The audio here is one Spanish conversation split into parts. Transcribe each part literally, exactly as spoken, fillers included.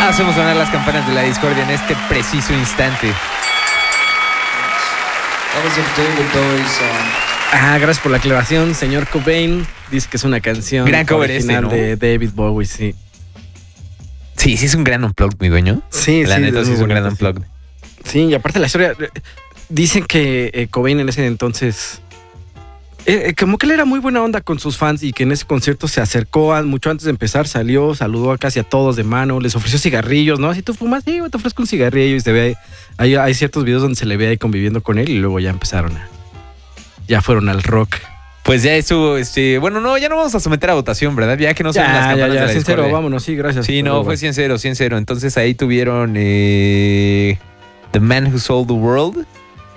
Hacemos sonar las campanas de la discordia en este preciso instante. Ah, gracias por la aclaración, señor Cobain. Dice que es una canción gran cover original este, ¿no? de David Bowie, sí. Sí, sí es un gran unplugged, mi dueño. Sí, la sí. neta sí es un gran sí. unplugged. Sí, y aparte la historia, dicen que eh, Cobain en ese entonces, eh, como que él era muy buena onda con sus fans y que en ese concierto se acercó a, mucho antes de empezar, salió, saludó a casi a todos de mano, les ofreció cigarrillos, ¿no? Si tú fumas, sí, te ofrezco un cigarrillo y se ve, hay, hay ciertos videos donde se le ve ahí conviviendo con él y luego ya empezaron a, ya fueron al rock. Pues ya estuvo, este, bueno, no, ya no vamos a someter a votación, ¿verdad? Ya que no son Ya, las campanas ya, ya, de la sincero, discordia. vámonos, sí, gracias. Sí, no, Pero, fue cien cero, cien cero. Entonces ahí tuvieron eh, The Man Who Sold the World.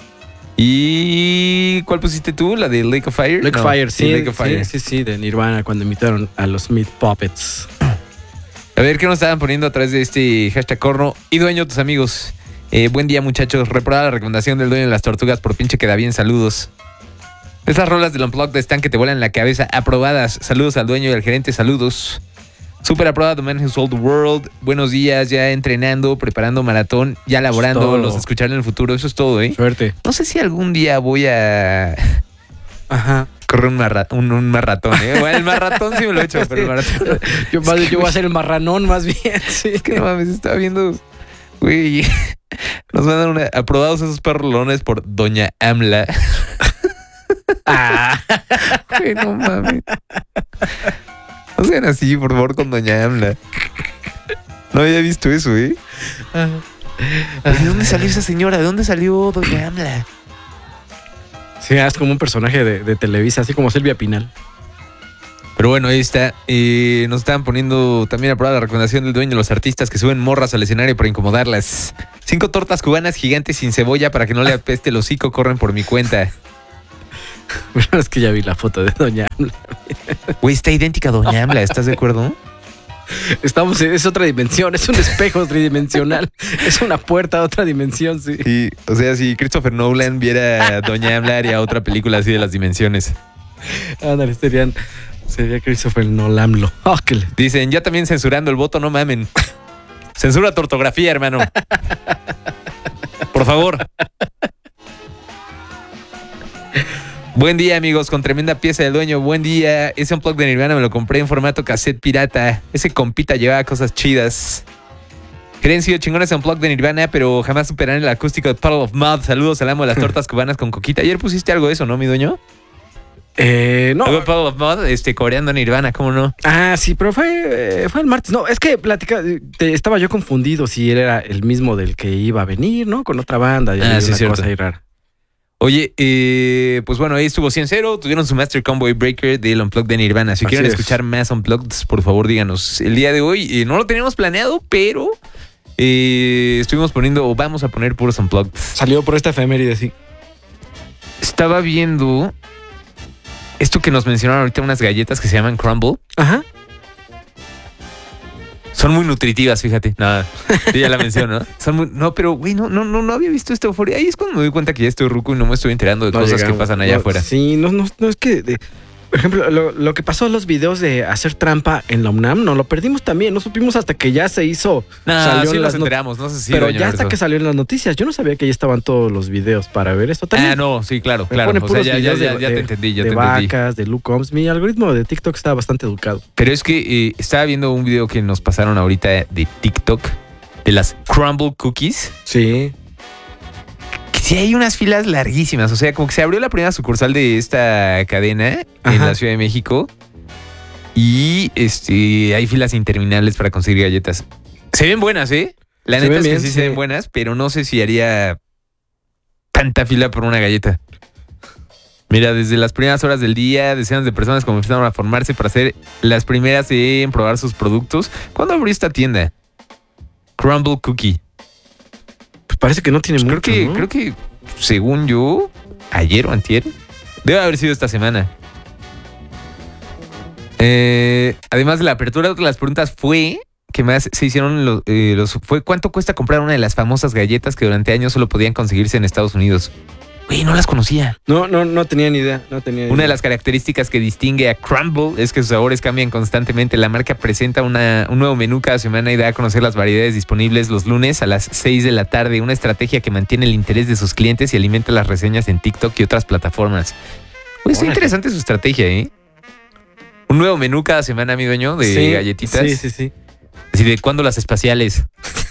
¿Y cuál pusiste tú? ¿La de Lake of Fire? Lake of No, Fire, sí, Lake of Fire. sí, sí, sí, de Nirvana cuando invitaron a los Meat Puppets. A ver, ¿qué nos estaban poniendo a través de este hashtag corno? Y dueño, tus amigos. Eh, buen día, muchachos. Reprobada la recomendación del dueño de las tortugas por pinche queda bien. Saludos. Esas rolas del Unplugged están que te vuelan la cabeza. Aprobadas. Saludos al dueño y al gerente. Saludos. Súper aprobada The Man Who Sold the World. Buenos días. Ya entrenando, preparando maratón, ya laborando. Los escucharé en el futuro. Eso es todo, ¿eh? Suerte. No sé si algún día voy a... Ajá. correr un, marra, un, un maratón, ¿eh? Bueno, el maratón sí me lo he hecho, pero el maratón... Yo, más, yo voy a ser el marranón más bien. Sí. Es que no mames, estaba viendo... Güey, nos mandan una, aprobados esos perrolones por Doña Amla. Ah. Güey, no mames. No sean así, por favor, con Doña Amla. No había visto eso, ¿eh? ¿De dónde salió esa señora? ¿De dónde salió Doña Amla? Sí, es como un personaje de, de Televisa, así como Silvia Pinal. Pero bueno, ahí está. Eh, nos estaban poniendo también aprobada la recomendación del dueño de los artistas que suben morras al escenario para incomodarlas. Cinco tortas cubanas gigantes sin cebolla para que no le apeste el hocico corren por mi cuenta. Bueno, es que ya vi la foto de Doña Amla. Güey, está idéntica a Doña Amla, ¿estás de acuerdo? Estamos, es otra dimensión, es un espejo tridimensional. Es una puerta a otra dimensión, sí. Sí, o sea, si Christopher Nolan viera a Doña Amla, haría otra película así de las dimensiones. Ándale, serían, sería Christopher Nolanlo. Oh, que le... Dicen, ya también censurando el voto, no mamen. Censura tu ortografía, hermano. Por favor. Buen día, amigos, con tremenda pieza del dueño. Buen día. Ese Unplugged de Nirvana me lo compré en formato cassette pirata. Ese compita llevaba cosas chidas. Gerencio, chingones Unplugged de Nirvana, pero jamás superarán el acústico de Puddle of Mud. Saludos al amo de las tortas cubanas con coquita. Ayer pusiste algo de eso, ¿no, mi dueño? Eh, no. Algo de Puddle of Mud, este, coreando Nirvana, ¿cómo no? Ah, sí, pero fue, eh, fue el martes. No, es que platica, te, estaba yo confundido si él era el mismo del que iba a venir, ¿no? Con otra banda. Y Ah, sí, una cierto. cosa ahí rara. Oye, eh, pues bueno, ahí estuvo cien cero. Tuvieron su Master Combo Breaker del Unplugged de Nirvana. Si Así quieren es. escuchar más Unplugged, por favor díganos. El día de hoy eh, no lo teníamos planeado, pero eh, estuvimos poniendo, o vamos a poner puros Unplugged. Salió por esta efeméride, sí. Estaba viendo esto que nos mencionaron ahorita, unas galletas que se llaman Crumble. Ajá. Son muy nutritivas, fíjate. Nada, sí, ya la menciono, ¿no? Son muy, no, pero, güey, no, no, no, no había visto esta euforia. Ahí es cuando me doy cuenta que ya estoy ruco y no me estoy enterando de No cosas llegamos. que pasan allá No, afuera. Sí, no, no, no es que, de- por ejemplo, lo, lo que pasó en los videos de hacer trampa en la UNAM, no lo perdimos también. No supimos hasta que ya se hizo. No, salió sí en nos las not- enteramos, no sé si. Pero doña ya hasta Verso. que salió en las noticias. Yo no sabía que ya estaban todos los videos para ver esto también. Ah, no, sí, claro, Me claro. pone O sea, puros ya, ya, videos ya, de- ya te de- entendí, ya de te entendí. vacas, de Luke Combs. Mi algoritmo de TikTok está bastante educado. Pero es que eh, estaba viendo un video que nos pasaron ahorita de TikTok de las Crumble Cookies. Sí. Que sí hay unas filas larguísimas. O sea, como que se abrió la primera sucursal de esta cadena en Ajá. la Ciudad de México. Y este hay filas interminables para conseguir galletas. Se ven buenas, ¿eh? La Se neta ven es que bien, sí, sí. se ven buenas, pero no sé si haría tanta fila por una galleta. Mira, desde las primeras horas del día, decenas de personas comenzaron a formarse para ser las primeras en probar sus productos. ¿Cuándo abrió esta tienda? Crumble Cookie. Pues parece que no tiene Pues creo mucho, que, ¿no? creo que, según yo, ayer o antier, debe haber sido esta semana. Eh, además de la apertura, otra de las preguntas fue que más se hicieron los, eh, los fue ¿cuánto cuesta comprar una de las famosas galletas que durante años solo podían conseguirse en Estados Unidos? Güey, no las conocía. No, no, no tenía ni idea. No tenía ni Una de idea. las características que distingue a Crumble es que sus sabores cambian constantemente. La marca presenta una, un nuevo menú cada semana y da a conocer las variedades disponibles los lunes a las seis de la tarde. Una estrategia que mantiene el interés de sus clientes y alimenta las reseñas en TikTok y otras plataformas. Güey, está Órale. interesante su estrategia, ¿eh? Un nuevo menú cada semana, mi dueño, de Sí, galletitas. Sí, sí, sí. Así de cuándo las espaciales.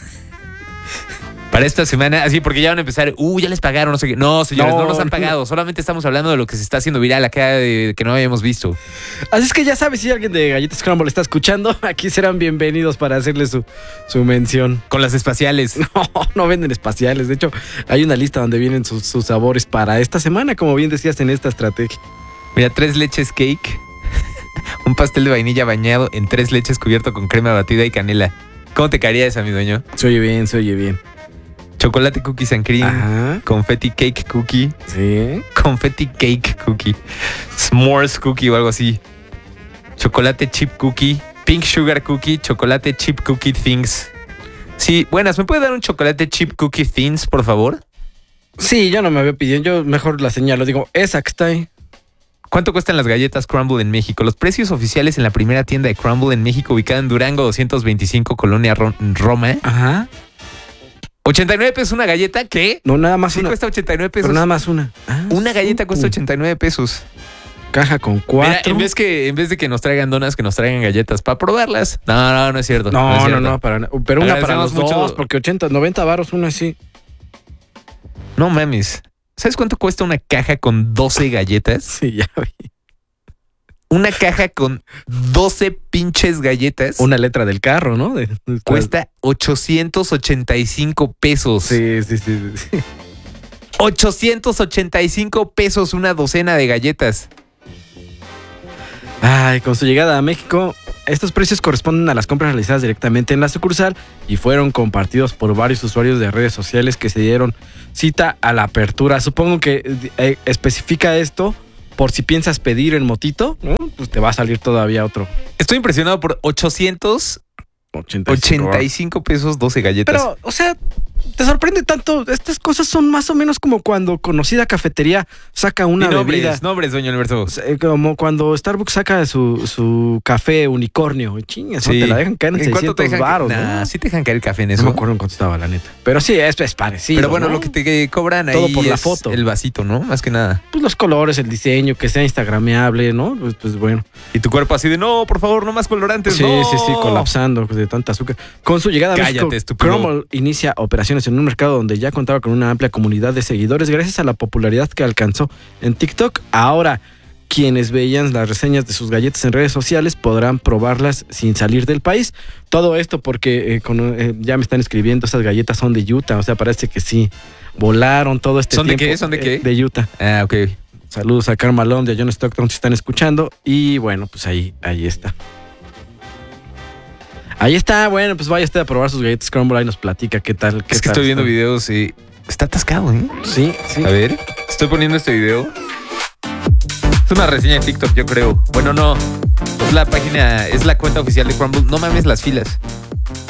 Para esta semana, así porque ya van a empezar, uh, ya les pagaron, no sé qué. No, señores, no, No, nos han no. pagado. Solamente estamos hablando de lo que se está haciendo viral acá, de, que no habíamos visto. Así es que ya sabes, si alguien de Galletas Crumble está escuchando, aquí serán bienvenidos para hacerle su, su mención. Con las espaciales. No, no venden espaciales. De hecho, hay una lista donde vienen sus, sus sabores para esta semana, como bien decías en esta estrategia. Mira, tres leches cake. Un pastel de vainilla bañado en tres leches cubierto con crema batida y canela. ¿Cómo te caería esa, mi dueño? Se oye bien, se oye bien. Chocolate cookies and cream. Ajá. Confetti cake cookie. Sí. Confetti cake cookie. S'mores cookie o algo así. Chocolate chip cookie. Pink sugar cookie. Chocolate chip cookie things. Sí, buenas. ¿Me puede dar un chocolate chip cookie things, por favor? Sí, yo no me había pedido. Yo mejor la señalo. Digo, esa que está ahí. ¿Cuánto cuestan las galletas Crumble en México? Los precios oficiales en la primera tienda de Crumble en México, ubicada en Durango doscientos veinticinco, Colonia Ro- Roma. Ajá. ochenta y nueve pesos una galleta. ¿Qué? No, nada más Sí, una. cuesta ochenta y nueve pesos. Pero nada más una. Ah, Una galleta su- cuesta ochenta y nueve pesos. Caja con Mira, cuatro. en vez que en vez de que nos traigan donas, que nos traigan galletas para probarlas. No, no, no es cierto. No, es no, cierto. no, para nada. Pero una para los Agradecemos mucho- dos, porque ochenta, noventa varos, una así. No mames. ¿Sabes cuánto cuesta una caja con doce galletas? Sí, ya vi. Una caja con doce pinches galletas Una letra del carro, ¿no? De- de- cuesta ochocientos ochenta y cinco pesos. Sí, sí, sí, sí. ochocientos ochenta y cinco pesos una docena de galletas. Ay, con su llegada a México, estos precios corresponden a las compras realizadas directamente en la sucursal y fueron compartidos por varios usuarios de redes sociales que se dieron cita a la apertura. Supongo que eh, especifica esto por si piensas pedir el motito, ¿no? Pues te va a salir todavía otro Estoy impresionado por ochocientos ochenta y cinco. ochenta y cinco pesos doce galletas. Pero, o sea, te sorprende tanto. Estas cosas son más o menos como cuando conocida cafetería saca una Y nombres, bebida. nombres, doña Alberto. O sea, como cuando Starbucks saca su, su café unicornio. Chingas, ¿no? Sí. Te la dejan caer en ¿En cuánto te seiscientos dejan? varos, Nah, ¿no? sí te dejan caer el café en No eso. me acuerdo en cuánto estaba, la neta. Pero sí, es, es parecido. Pero bueno, ¿no? lo que te cobran Todo ahí por la es foto. el vasito, ¿no? Más que nada. Pues los colores, el diseño, que sea instagrameable, ¿no? Pues, pues bueno. Y tu cuerpo así de, no, por favor, no más colorantes, Sí, no. sí, sí, colapsando de tanta azúcar. Con su llegada a Cállate, México, estúpido. Crumble inicia operaciones en un mercado donde ya contaba con una amplia comunidad de seguidores gracias a la popularidad que alcanzó en TikTok. Ahora, quienes veían las reseñas de sus galletas en redes sociales podrán probarlas sin salir del país. Todo esto porque eh, con, eh, ya me están escribiendo, esas galletas son de Utah, o sea, parece que sí, volaron todo este ¿Son de tiempo. qué? ¿Son de qué? eh, de Utah. Ah, ok. Saludos a Karl Malone, de John Stockton, si están escuchando. Y bueno, pues ahí, ahí está. Ahí está, bueno, pues vaya usted a probar sus galletas Crumble, ahí nos platica qué tal. Qué Es que tal estoy viendo están. videos y está atascado, ¿eh? Sí, sí. A ver, estoy poniendo este video. Es una reseña en TikTok, yo creo. Bueno, no. Es la página, es la cuenta oficial de Crumble. No mames las filas.